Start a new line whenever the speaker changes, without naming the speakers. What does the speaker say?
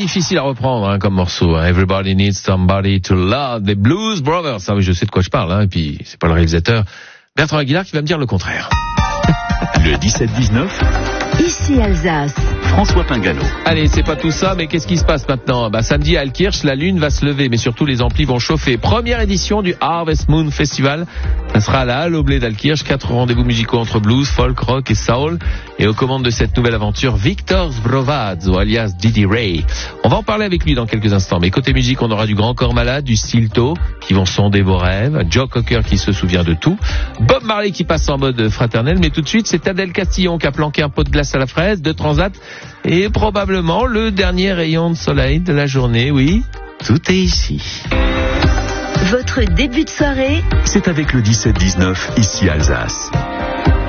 difficile à reprendre comme morceau. Everybody Needs Somebody to Love, des Blues Brothers. Ça, oui, je sais de quoi je parle. Et puis, c'est pas le réalisateur Bertrand Aguilar qui va me dire le contraire.
Le 17-19.
Ici Alsace.
François Pingano.
Allez, c'est pas tout ça, mais qu'est-ce qui se passe maintenant ? Samedi à Altkirch, la lune va se lever, mais surtout les amplis vont chauffer. Première édition du Harvest Moon Festival. Ça sera à la Halle au Blé d'Altkirch. 4 rendez-vous musicaux entre blues, folk, rock et soul. Et aux commandes de cette nouvelle aventure, Victor Zbrovadzo, alias Didi Ray. On va en parler avec lui dans quelques instants. Mais côté musique, on aura du Grand Corps Malade, du Stilto, qui vont sonder vos rêves. Joe Cocker qui se souvient de tout. Bob Marley qui passe en mode fraternel. Mais tout de suite, c'est Adèle Castillon qui a planqué un pot de glace à la fraise, de Transat. Et probablement le dernier rayon de soleil de la journée, oui, tout est ici.
Votre début de soirée,
C'est avec le 17-19, ici Alsace.